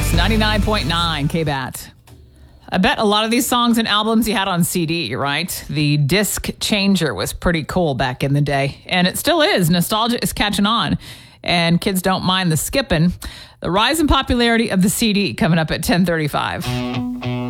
It's 99.9 K-BAT. I bet a lot of these songs and albums you had on CD, right? The disc changer was pretty cool back in the day, and it still is. Nostalgia is catching on, and kids don't mind the skipping. The rise in popularity of the CD coming up at 10:35.